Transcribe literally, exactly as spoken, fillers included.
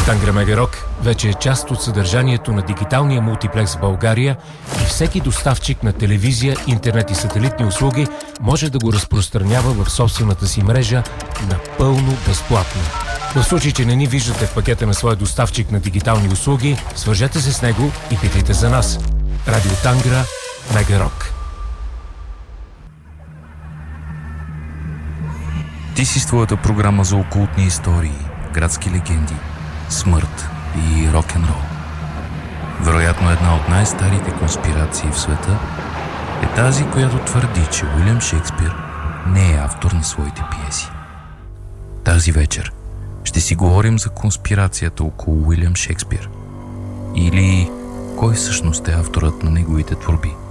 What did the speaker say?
Тангра Мега Рок вече е част от съдържанието на дигиталния мултиплекс в България и всеки доставчик на телевизия, интернет и сателитни услуги може да го разпространява в собствената си мрежа напълно безплатно. В случай, че не ни виждате в пакета на своя доставчик на дигитални услуги, свържете се с него и питайте за нас. Радио Тангра Мега Рок. Ти си с твоята програма за окултни истории, градски легенди, смърт и рок-н-рол. Вероятно една от най-старите конспирации в света е тази, която твърди, че Уилям Шекспир не е автор на своите пиеси. Тази вечер ще си говорим за конспирацията около Уилям Шекспир или кой всъщност е авторът на неговите творби.